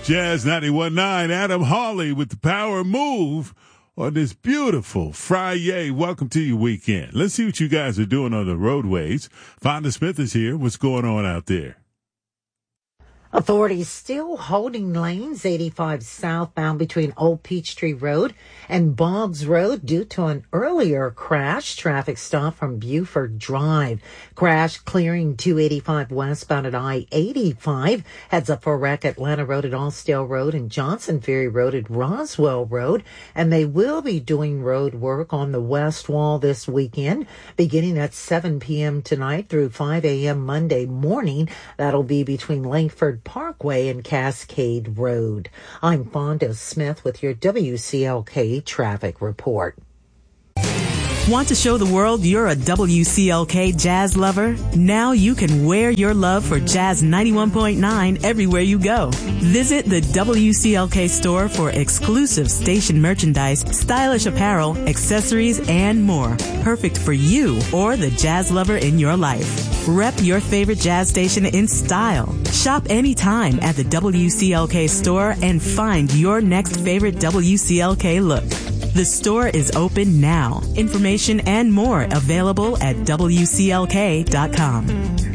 Jazz 91.9, Adam Hawley with the Power Move on this beautiful Friday. Welcome to your weekend. Let's see what you guys are doing on the roadways. Fonda Smith is here. What's going on out there? Authorities still holding lanes 85 southbound between Old Peachtree Road and Boggs Road due to an earlier crash. Traffic stop from Buford Drive. Crash clearing 285 westbound at I-85. Heads up for a wreck at Atlanta Road at Austell Road and Johnson Ferry Road at Roswell Road. And they will be doing road work on the West Wall this weekend, beginning at 7 p.m. tonight through 5 a.m. Monday morning. That'll be between Langford Parkway and Cascade Road. I'm Fonda Smith with your WCLK traffic report. Want to show the world you're a WCLK jazz lover? Now you can wear your love for Jazz 91.9 everywhere you go. Visit the WCLK store for exclusive station merchandise, stylish apparel, accessories, and more. Perfect for you or the jazz lover in your life. Rep your favorite jazz station in style. Shop anytime at the WCLK store and find your next favorite WCLK look. The store is open now. Information and more available at WCLK.com.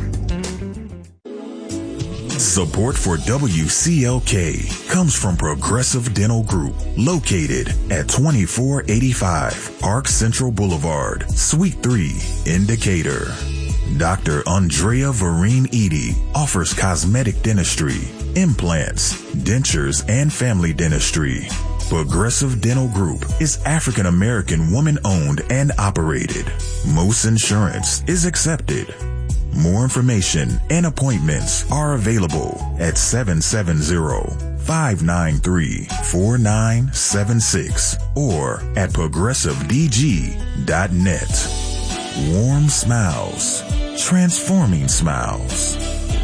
Support for WCLK comes from Progressive Dental Group, located at 2485 Park Central Boulevard, Suite 3, in Decatur. Dr. Andrea Vereen Edie offers cosmetic dentistry, implants, dentures, and family dentistry. Progressive Dental Group is African American woman-owned and operated. Most insurance is accepted. More information and appointments are available at 770-593-4976 or at progressivedg.net. Warm smiles, transforming smiles.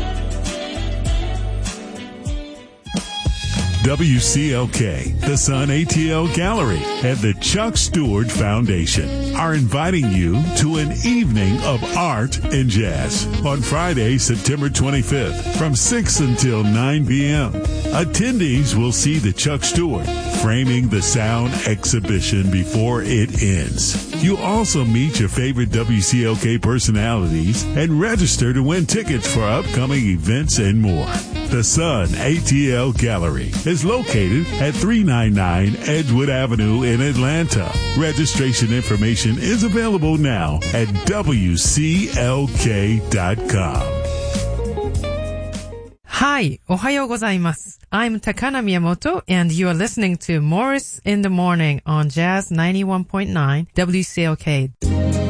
WCLK, the Sun ATL Gallery, and the Chuck Stewart Foundation are inviting you to an evening of art and jazz on Friday, September 25th from 6 until 9 p.m. Attendees will see the Chuck Stewart Framing the Sound exhibition before it ends. You'll also meet your favorite WCLK personalities and register to win tickets for upcoming events and more. The Sun ATL Gallery is located at 399 Edgewood Avenue in Atlanta. Registration information is available now at WCLK.com. Hi, おはようございます. I'm Takana Miyamoto, and you are listening to Morris in the Morning on Jazz 91.9 WCLK.